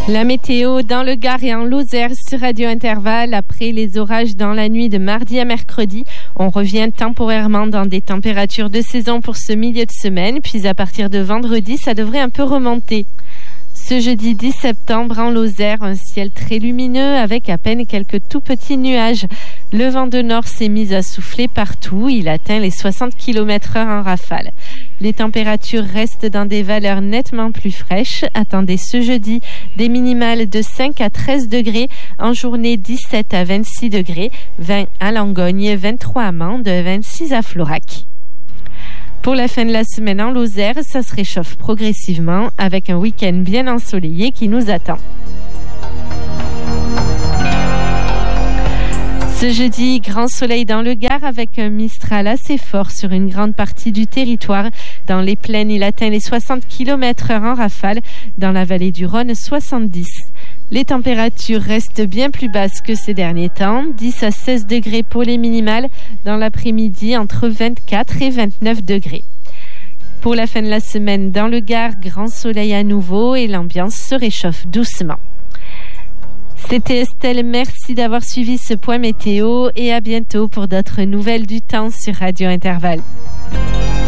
La météo dans le Gard et en Lozère sur Radio Intervalle. Après les orages dans la nuit de mardi à mercredi, on revient temporairement dans des températures de saison pour ce milieu de semaine. Puis à partir de vendredi, ça devrait un peu remonter. Ce jeudi 10 septembre en Lozère, un ciel très lumineux avec à peine quelques tout petits nuages. Le vent de nord s'est mis à souffler partout. Il atteint les 60 km/h en rafale. Les températures restent dans des valeurs nettement plus fraîches. Attendez ce jeudi des minimales de 5 à 13 degrés. En journée, 17 à 26 degrés. 20 à Langogne, 23 à Mende, 26 à Florac. Pour la fin de la semaine en Lozère, ça se réchauffe progressivement avec un week-end bien ensoleillé qui nous attend. Ce jeudi, grand soleil dans le Gard avec un Mistral assez fort sur une grande partie du territoire. Dans les plaines, il atteint les 60 km/h en rafale. Dans la vallée du Rhône, 70. Les températures restent bien plus basses que ces derniers temps. 10 à 16 degrés pour les minimales. Dans l'après-midi, entre 24 et 29 degrés. Pour la fin de la semaine, dans le Gard, grand soleil à nouveau et l'ambiance se réchauffe doucement. C'était Estelle, merci d'avoir suivi ce point météo et à bientôt pour d'autres nouvelles du temps sur Radio Intervalle.